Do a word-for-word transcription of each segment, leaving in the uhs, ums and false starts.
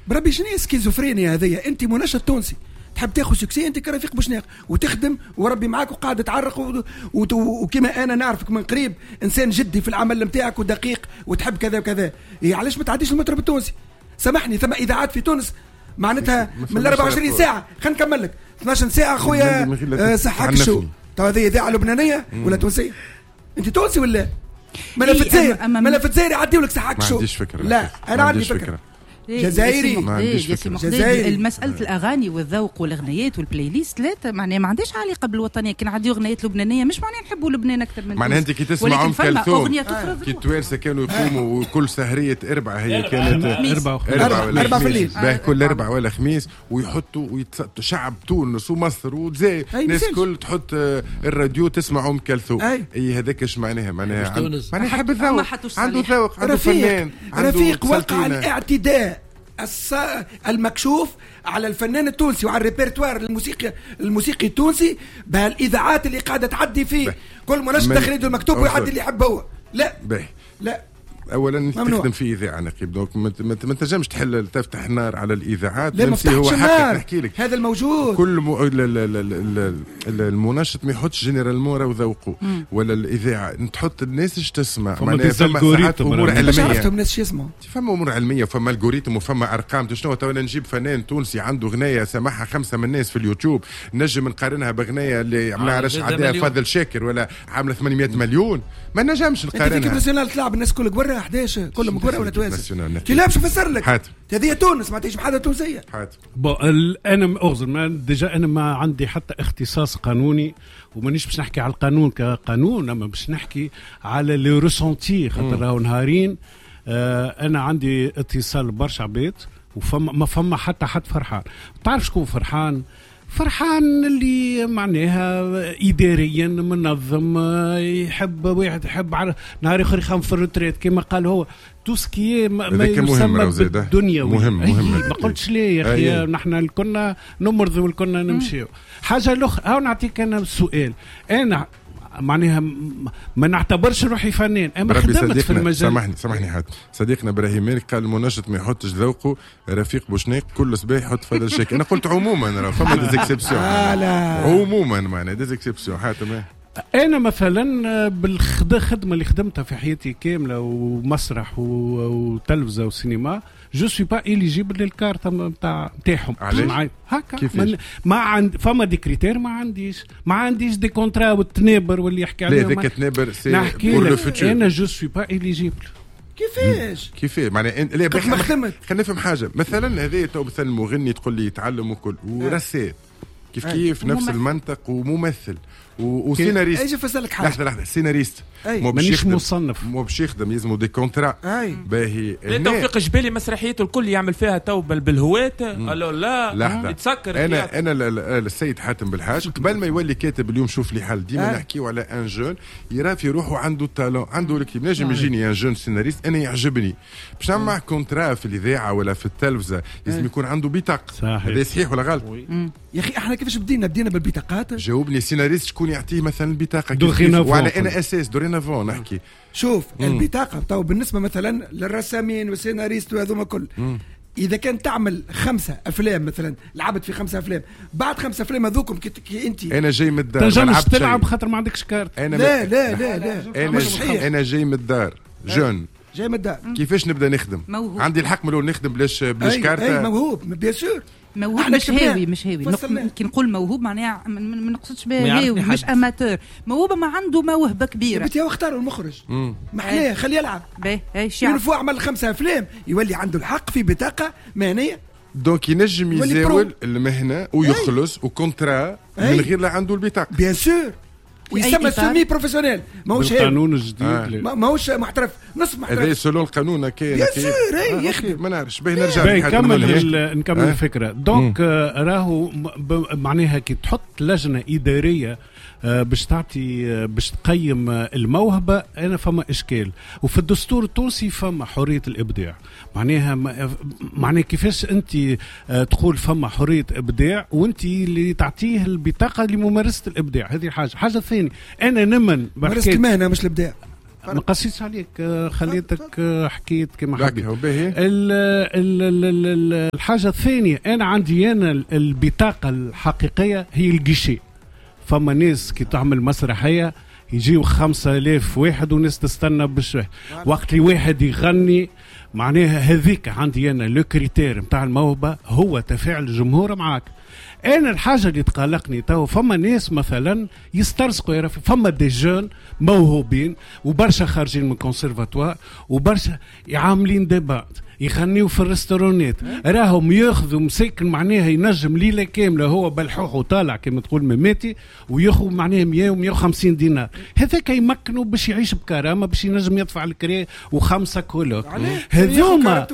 بربي شنو سكيزوفرينيا هذيا؟ انت مناشد تونسي تحب تاخذ سكسي انت كرفيق بوشناق وتخدم وربي معاك وقاعد تعرق و... و... وكما انا نعرفك من قريب انسان جدي في العمل نتاعك ودقيق وتحب كذا وكذا. إيه علاش ما تعديش المطرب التونسي؟ سامحني ثم اذاعات في تونس معناتها من أربعة وعشرين ساعه. خلينا نكمل لك اثناش ساعه خويا آه صحاك شو تو هذه اذاعه لبنانيه ولا تونسيه؟ انت تونسي ولا ملف الجزائر؟ ملف الجزائر يعديوا لك صحاك شو؟ لا انا عندي فكره جزائري جزائري. المسألة الأغاني والذوق والأغنيات والبلاي ليست لا معناها ما عندهاش علاقة بالوطنية. كي نعديو أغنيات لبنانية مش معناها نحبوا لبنان أكثر من معناها أنت كي تسمع أم كلثوم كي التوانسة كانوا يقوموا وكل سهرية أربعة هي كانت أربعة أربعة في الليل باه كل أربعة ولا خميس ويحطوا شعب تونس ومصر والجزائر الناس كل تحط الراديو تسمع أم كلثوم. أي هذاك إيش معناها؟ معناها معناها يحب الذوق عنده ذوق عنده فنان رفيق وقع الاعتداء المكشوف على الفنان التونسي وعلى الريبرتوار الموسيقي الموسيقي التونسي بهالاذاعات اللي قاعده تعدي فيه كل مناشد تخريج المكتوب ويعدي اللي يحب هو. لا بيه. لا اولا تخدم في اذاعه نقيب دونك ما تنجمش تحل تفتح نار على الاذاعات. لا ما هو حقك نحكي لك هذا الموجود. كل م... المناشط ما يحطش جنرالمون راهو ذوقه ولا الاذاعه تحط الناس ايش تسمع. معناها ساعات امور علميه عرفتهم الناس شو يسمعوا. فما امور علميه وفما الجوريتم وفما ارقام. شنو تو نجيب فنان تونسي عنده غنايه سمعها خمسه من الناس في اليوتيوب نجم نقارنها بغنايه اللي عملها رش عداء فاضل شاكر ولا عامله ثمانمائة مليون ما نجمش نقارنها. كيف ناسيونال تلعب الناس كل قبره احداش كلهم قبره ولا توازن كي لابش فسر لك هذه تونس ما تيجي بحاجه تونسيه. بون انا اغزر ما ديجا انا ما عندي حتى اختصاص قانوني ومانيش باش نحكي على القانون كقانون اما باش نحكي على لي ريسونتي خاطر راهو نهارين. آه انا عندي اتصال برشا عباد وفما ما فما حتى حد فرحان. تعرف شكون فرحان؟ فرحان اللي معناها إداريا منظم يحب واحد يحب على نهار آخر يخم في الرتريت كما قال هو توسكي ما يسمى بالدنيا مهم مهم ما قلتش ليه يا أخي نحن كنا نمرض وكنا نمشيو. حاجة الأخرى أو نعطيك أنا السؤال أنا معناها ما نعتبرش روحي فنان اما خدمت في المجال. سامحني سامحني حد صديقنا ابراهيم مالك قال المناشط ما يحطش ذوقه رفيق بوشناق كل صباح يحط فضل شيك. انا قلت عموما راه فما ديزيكسيبسيون عموما معناها ديزيكسيبسيون حاتم. انا مثلا بالخدمه اللي خدمتها في حياتي كامله ومسرح وتلفزه وسينما جو سوي با إليجيبل للكارت نتاع نتاعهم هكا من ما عند فما دي كريتير ما عنديش ما عنديش دي كونترا والتنابر واللي يحكي عليهم. لا ذاك التنابر سي بور لو فوتور. انا جو سوي با إليجيبل. كيفاش كيفاش معناها لا خلينا نفهم حاجه. مثلا هذا تو مثلا مغني تقول لي يتعلم وكل ورسام كيف كيف نفس المنطق وممثل وسيناريست. ايش فسالك حاجه لحظه لحظه سيناريست مانيش مصنف مو باش يخدم يلزمو دي كونترا باهي. توفيق جبالي مسرحيته الكل يعمل فيها تو بالهوات قالوا لا يتسكر. انا انا السيد حاتم بالحاج قبل ما يولي كاتب اليوم شوف لي حل ديما نحكيو على ان جون يرى في روحه عنده التالون عنده الكتاب. نجم يجيني ان جون سيناريست انا يعجبني باش نعمل كونترا في الاذاعه ولا في التلفزه لازم يكون عنده بطاقه. هذا صحيح ولا غلط يا اخي؟ احنا كيفاش بدينا بدينا بالبطاقات. جاوبني سيناريست شكون يعطيه مثلا البطاقه وعلى انا اساس دورينافون نحكي. شوف مم. البطاقه تو بالنسبه مثلا للرسامين والسيناريست وهذوما كل مم. اذا كان تعمل خمسه افلام مثلا لعبت في خمسه افلام بعد خمسه افلام هذوكم كي انت انا جاي من الدار تنجمش تلعب خاطر ما عندكش كارت. أنا لا, لا لا لا انا انا جاي من الدار جون جاي من الدار كيفاش نبدا نخدم موهوب. عندي الحق ملون نخدم بلاش بلاش كارت. اي موهوب بيان سور موهوب مش هاوي مش هاوي كي نقول موهوب معناها ما نقصدش بها هاوي مش اماتور. موهوب ما عنده موهبه كبيره بتي اختاروا المخرج محلاه خليه يلعب باهي هاي الشيء ينفع عمل خمسه افلام يولي عنده الحق في بطاقه مهنيه دونك ينجم يزاول المهنه ويخلص وكونترا من غير لا عنده البطاقه بيان سور ويسمى سيمي بروفيسيونيل ماهوش القانون الجديد آه. ماهوش محترف نص محترف. هذا سولو القانون كاين يا سور اي يخدم ما نعرفش باهي نرجع نكمل نكمل آه. الفكره دونك آه راهو معناها كي تحط لجنه اداريه باش تعطي باش تقيم الموهبه انا فما اشكال. وفي الدستور التونسي فما حريه الابداع معناها معناها كيفاش انت تقول فما حريه ابداع وانت اللي تعطيه البطاقه لممارسه الابداع. هذه حاجه. حاجه ثانيه انا نمن ممارسه المهنه مش الابداع. ما قصيتش عليك خليتك حكيت كما حبيت. الحاجة الثانية أنا عندي أنا البطاقة الحقيقية هي الجيشي. فما ناس كي تعمل مسرحية يجيو خمسة آلاف واحد وناس تستنى باش وقت اللي واحد يغني معناها هذيك عندي أنا لو كريتير متاع الموهبة هو تفاعل الجمهور معاك. أنا الحاجة اللي تقلقني تو فما ناس مثلا يسترزقوا يرى فما دي جون موهوبين وبرشا خارجين من كونسيرفاتوار وبرشا عاملين ديبات يغنيوا في الريستورانات راهم ياخذوا مساكن معناها ينجم ليلة كاملة هو بلحوح وطالع كما تقول مماتي وياخذوا معناها مية ومية وخمسين دينار. هذاك يمكنوا باش يعيش بكرامة باش ينجم يدفع الكريه وخمسة كولوك. هذوما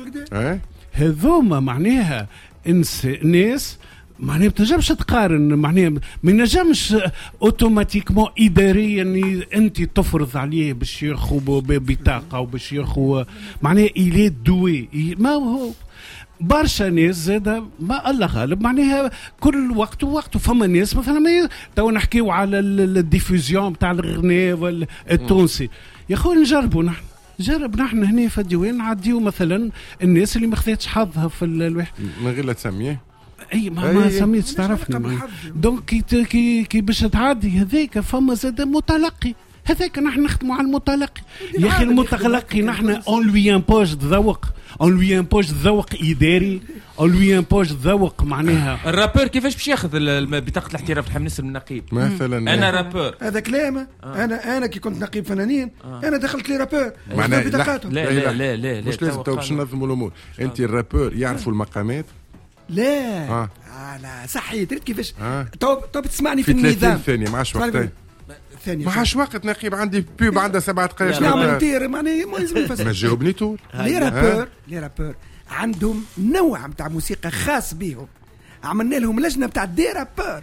هذوما معناها انس ناس معناها بتنجمش تقارن معناها ما ينجمش اوتوماتيكمون اداريا انت تفرض عليه باش ياخذ بطاقه وباش ياخذ معناها إلي دوي ما هو برشا ناس زاده ما الله غالب معناها كل وقت ووقت. فما ناس مثلا ما تو نحكيو على الديفوزيون تاع الغناء التونسي يا خويا نجربوا نحن جرب نحن هنا في الديوان نعديو مثلا الناس اللي ما خذتش حظها في الواحد من غير لا تسميه اي ما, ما سميتش تعرفني دونك كي كي كي باش تعدي هذاك فما زاد متلقي هذاك نحن نخدموا على المتلقي يا اخي المتلقي نحن اون لوي امبوج ذوق اون لوي امبوج ذوق اداري اون لوي امبوج ذوق معناها. الرابور كيفاش باش ياخذ بطاقه الاحتراف تاع منسر النقيب مثلا؟ انا رابور هذا كلام آه. انا انا كي كنت نقيب فنانين آه. انا دخلت لي رابور معناها بطاقاتهم. لا لا لا لا مش لازم تو باش ننظموا الامور. انت الرابور يعرفوا المقامات لا آه. آه لا صحيح تريد كيفاش آه. تو تو بتسمعني في, في النظام ثانية معاش وقتين ثانية ما عادش وقت نقيب عندي بيوب عندها سبعة دقائق نعمل تير معني ما لازم نفسر ما جاوبني طول. لي رابور لي رابور عندهم نوع نتاع موسيقى خاص بيهم عملنا لهم لجنة نتاع دي رابور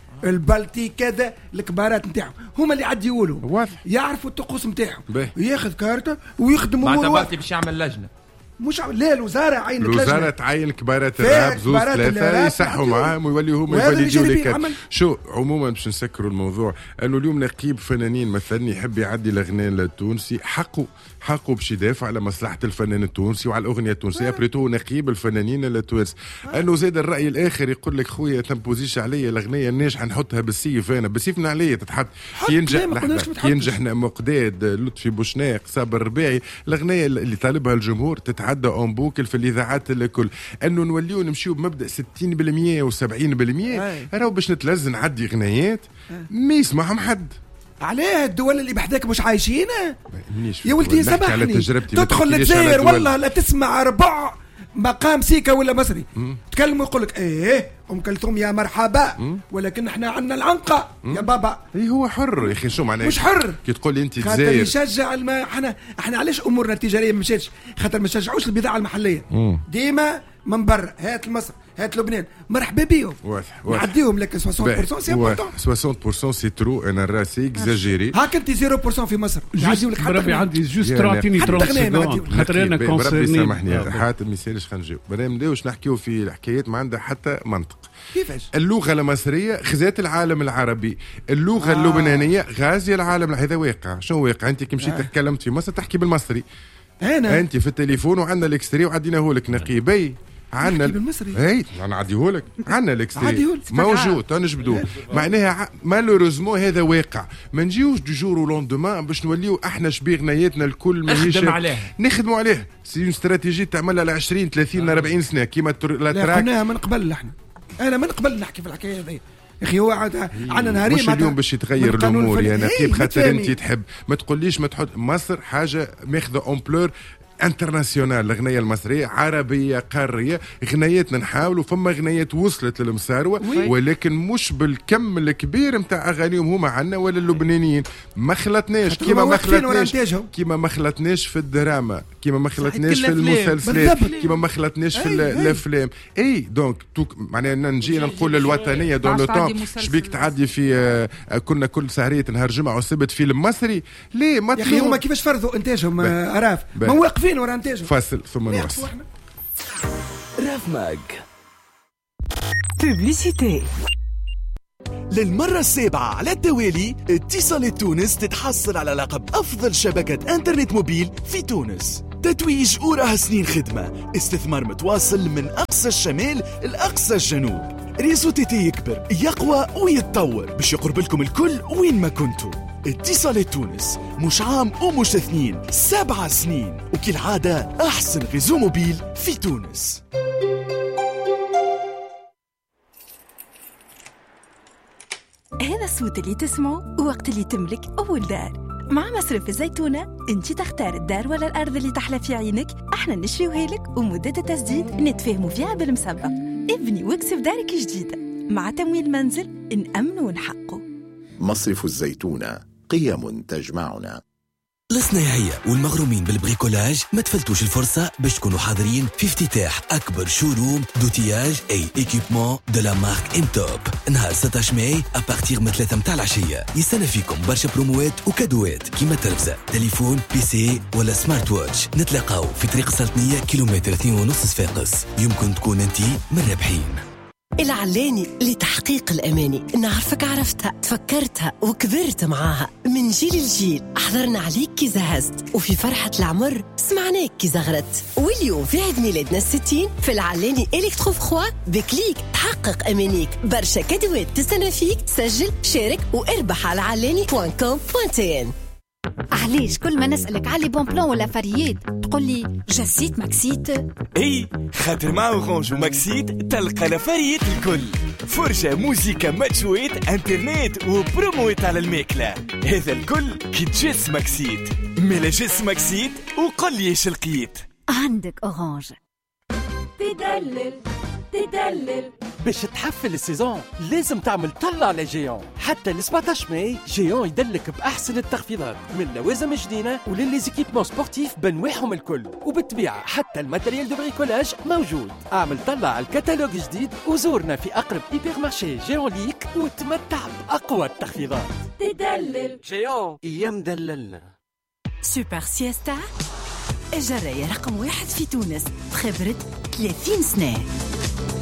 البلتي كذا الكبارات نتاعهم هما اللي عاد يقولوا يعرفوا الطقوس نتاعهم ياخذ كارته ويخدموا معناتها بلتي باش يعمل لجنة مش لا الوزاره عينت لجنه الوزاره تعين كبارات الراب زوز ثلاثه يصحوا معاهم ويوليوا هما يوليوا لك. شو عموما باش نسكروا الموضوع انه اليوم نقيب فنانين مثلا يحب يعدي الاغنيه التونسي حقه حقه باش يدافع على مصلحه الفنان التونسي وعلى الاغنيه التونسيه بريتو نقيب الفنانين التوانس. انه زاد الراي الاخر يقول لك خويا تمبوزيش عليا الاغنيه الناجحه نحطها بالسيف انا بالسيف عليا تتحط كي ينجح كي ينجح مقداد لطفي بوشناق صابر رباعي الاغنيه اللي طالبها الجمهور تتعدى اون بوكل في الاذاعات الكل. انه نوليو نمشيو بمبدا ستين بالمية وسبعين بالمية راهو باش نتلز نعدي غنايات ما يسمعهم حد. عليه الدول اللي بحداك مش عايشينه يا ولدي سامحني تدخل للجزائر والله لا تسمع ربع مقام سيكا ولا مصري تكلموا يقول لك ايه ام كلثوم يا مرحبا مم. ولكن احنا عندنا العنقه مم. يا بابا اي هو حر يا اخي شو معناه مش حر كي تقول لي انت خاطر يشجع الم... احنا احنا علاش امورنا التجاريه ما مشاتش خاطر ما نشجعوش البضاعه المحليه مم. ديما من برا هات مصر هات لبنان مرحبا بيهم نعديهم لك ثلاثين بالمية سي امبورطون ثلاثين بالمية سي ترو انا راسي اكزاجيري هاك انت صفر بالمية في مصر نعديو لك حتى عندي جوست تعطيني ثلاثين خاطر انا كونسيرني سامحني حاتم ميسالش خلينا نجاوب ما نبداوش نحكيو في الحكايات ما عندها حتى منطق. كيفاش اللغه المصريه خزات العالم العربي اللغه آه. اللبنانيه غازيه العالم هذا واقع. شنو واقع؟ انت كي مشيت آه. تكلمت في مصر تحكي بالمصري انا انت في التليفون وعندنا الاكستري وعديناه لك نقيبي عنا بالمصري اي انا نعديه لك عنا الاكستري موجود تنجبدوه معناها مالوريزمون هذا واقع. ما نجيوش دو جور ولوندومان باش نوليو احنا شبيه غناياتنا الكل ماهيش نخدموا عليه. سي استراتيجي تعملها ل عشرين ثلاثين أربعين سنه كيما لا تراك قلناها من قبل. احنا انا من قبل نحكي في الحكايه هذه يا اخي هو عندنا نهارين مش اليوم باش يتغير الامور يا نقيب خاطر انت تحب ما تقوليش ما تحط مصر حاجه ماخذه امبلور انترناسيونال. الغنية المصرية عربية قارية غنياتنا نحاولوا فما غنيات وصلت للمساروة ولكن مش بالكم الكبير متاع أغانيهم هما عنا ولا اللبنانيين. ما خلطناش كيما ما خلطناش كيما ما خلطناش في الدراما كيما ما خلطناش في المسلسلات كيما ما خلطناش في الافلام. اي دونك معناها نجي نقول الوطنية دون لو طون شبيك تعدي في كنا كل سهرية نهار جمعة وسبت فيلم مصري ليه ما يا اخي هما كيفاش فرضوا انتاجهم اراف ما واقفين ورا انتاجهم. فاصل ثم نواصل. راف ماج بوبليسيتي. للمرة السابعة على التوالي اتصالات تونس تتحصل على لقب أفضل شبكة انترنت موبيل في تونس. تتويج وراها سنين خدمة، استثمار متواصل من أقصى الشمال لأقصى الجنوب. ريزو تي تي يكبر يقوى ويتطور باش يقرب لكم الكل وين ما كنتوا. اتصالات تونس مش عام ومش اثنين، سبعة سنين، وكالعادة أحسن ريزو موبيل في تونس. هذا الصوت اللي تسمعه وقت اللي تملك أول دار. مع مصرف الزيتونة انت تختار الدار ولا الأرض اللي تحلى في عينك، احنا نشريوها لك ومدة التسديد نتفاهموا فيها بالمسبق. ابني واكسب دارك جديدة مع تمويل منزل نأمن ونحقه. مصرف الزيتونة، قيم تجمعنا. الصناعية والمغرومين بالبريكولاج ما تفلتوش الفرصة باش تكونوا حاضرين في افتتاح أكبر شوروم دوتياج أي إيكيبمون دو لا مارك إم توب نهار ستة عشر ماي أبارتيغ من ثلاثة متاع العشية. يستنى فيكم برشا بروموات وكادوات كيما تلفزة، تليفون، بي سي ولا سمارت واتش. نتلاقاو في طريق السلطنية كيلومتر اثنين ونص صفاقس. يمكن تكون انتي من الرابحين. العلاني لتحقيق الأماني، نعرفك عرفتها تفكرتها وكبرت معاها من جيل الجيل. أحضرنا عليك كي زهزت وفي فرحة العمر سمعناك كي زغرت. واليوم في عيد ميلادنا الستين في العلاني إلكترو فخوا بكليك تحقق أمانيك. برشا كادوات تستنى فيك. سجل شارك واربح على علاني دوت كوم دوت تي ان. علاش كل ما نسألك على بون بلان ولا فريات تقول لي جسيت ماكسيت؟ اي خاطر مع اورانج وماكسيت تلقى لفريات الكل، فرجة، موسيقى، ماتشوات، انترنت وبروموات على الماكلة. هذا الكل كي تجس ماكسيت. ملا جس ماكسيت وقل لي ايش لقيت. عندك اورانج. تدلل تدلل باش تحفل السيزون لازم تعمل طلع على جيون. حتى ل سبعطاش ماي جيون يدلك بأحسن التخفيضات من لوازم جديدة وللزيكيبمون سبورتيف بنواعهم الكل، وبالطبيعة حتى الماتريال دو بريكولاج موجود. اعمل طلع على الكتالوج جديد وزورنا في أقرب هيبر مارشي جيون ليك وتمتع بأقوى التخفيضات. تدلل جيون يمدللنا. سوبر سيستا الجراية رقم واحد في تونس بخبرة ثلاثين سنة.